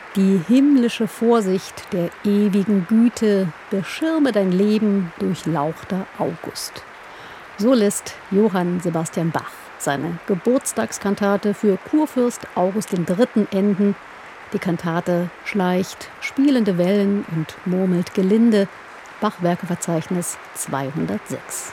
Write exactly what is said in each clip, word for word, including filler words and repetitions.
Die himmlische Vorsicht der ewigen Güte beschirme dein Leben, durchlauchter August. So lässt Johann Sebastian Bach seine Geburtstagskantate für Kurfürst August der Dritte enden. Die Kantate schleicht spielende Wellen und murmelt gelinde. Bachwerkeverzeichnis zweihundertsechs.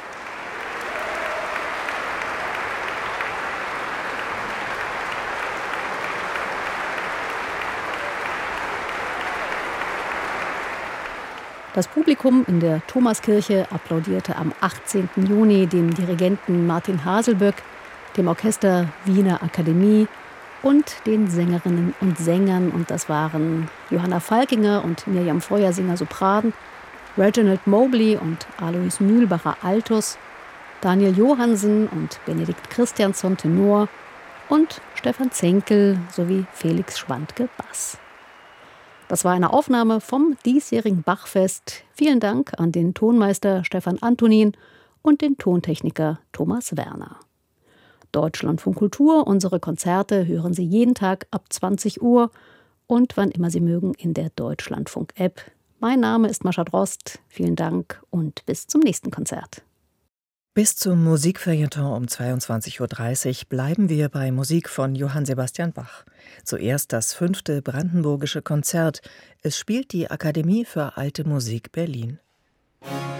Das Publikum in der Thomaskirche applaudierte am achtzehnten Juni dem Dirigenten Martin Haselböck, dem Orchester Wiener Akademie und den Sängerinnen und Sängern. Und das waren Johanna Falkinger und Mirjam Feuersinger Sopran, Reginald Mobley und Alois Mühlbacher Altus, Daniel Johansen und Benedikt Christiansson Tenor und Stefan Zenkel sowie Felix Schwandke Bass. Das war eine Aufnahme vom diesjährigen Bachfest. Vielen Dank an den Tonmeister Stefan Antonin und den Tontechniker Thomas Werner. Deutschlandfunk Kultur, unsere Konzerte hören Sie jeden Tag ab zwanzig Uhr und wann immer Sie mögen in der Deutschlandfunk-App. Mein Name ist Mascha Drost. Vielen Dank und bis zum nächsten Konzert. Bis zum Musikfeuilleton um zweiundzwanzig Uhr dreißig bleiben wir bei Musik von Johann Sebastian Bach. Zuerst das fünfte Brandenburgische Konzert. Es spielt die Akademie für Alte Musik Berlin.